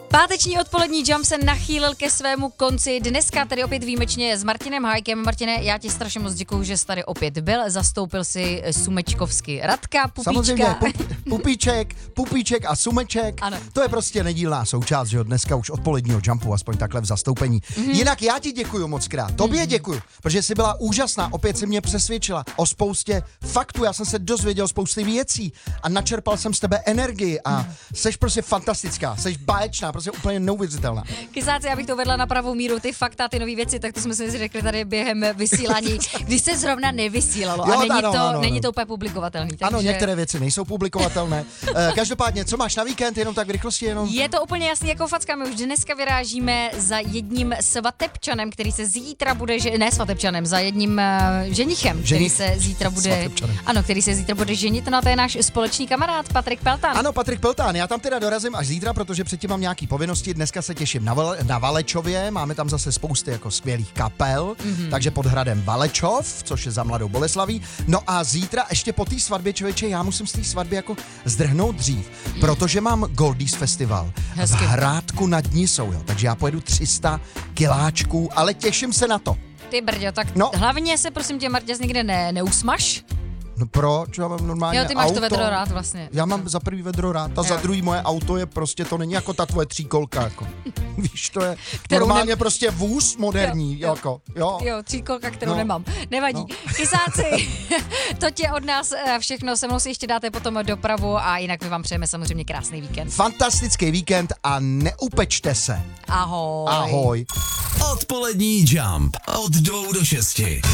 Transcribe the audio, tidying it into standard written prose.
Páteční odpolední jump se nachýlil ke svému konci. Dneska tady opět výjimečně s Martinem Hájkem. Martine, já ti strašně moc děkuju, že jsi tady opět byl. Zastoupil si sumečkovsky Radka, Pupíčka. Samozřejmě, Pupíček a Sumeček. Ano. To je prostě nedílná součást, že jo, dneska už odpoledního jumpu, aspoň takhle v zastoupení. Jinak já ti děkuju moc krát, tobě děkuju, protože jsi byla úžasná, opět si mě přesvědčila o spoustě faktů, já jsem se dozvěděl spousty věcí a načerpal jsem z tebe energii a seš prostě fantastická, seš báječná, prostě úplně neuvěřitelná. Kysáci, abych to vedla na pravou míru, ty fakta, ty nové věci, tak to jsme si řekli tady během vysílání, když se zrovna nevysílalo Jo, a není to úplně publikovatelný. Takže... Ano, některé věci nejsou publikovatelné. Každopádně, co máš na víkend, jenom tak v rychlosti, jenom... Je to úplně jasný jako facka, my už dneska vyrážíme za jedním svatebčanem, který se zítra bude, za jedním ženichem, který se zítra bude, který se zítra bude ženit, no a to je náš společný kamarád Patrik Peltán. Ano, Patrik Peltán, já tam teda dorazím až zítra, protože předtím mám nějaký povinnosti, dneska se těším na Valečově, máme tam zase spousty jako skvělých kapel, takže pod hradem Valečov, což je za Mladou Boleslaví, no a zítra ještě po té svatbě, člověče, já musím z té svatby jako zdrhnout dřív, protože mám Goldies Festival v Hrádku nad Nisou, jo, takže já pojedu 300 kiláčků, ale těším se na to. Ty brďo, tak hlavně se prosím tě, Martěs, nikde neusmaž. No proč? Já mám normálně jo, ty máš auto. to vedro rád vlastně. Já mám za prvý vedro rád a za druhý moje auto je prostě, to není jako ta tvoje tříkolka, jako. Víš, to je normálně prostě vůz moderní, jako, jo. Jo, tříkolka, kterou nemám. Nevadí. No. Kysáci, to tě od nás všechno, se mnou si ještě dáte potom dopravu a jinak my vám přejeme samozřejmě krásný víkend. Fantastický víkend a neupečte se. Ahoj. Ahoj. Odpolední jump od 2 do 6.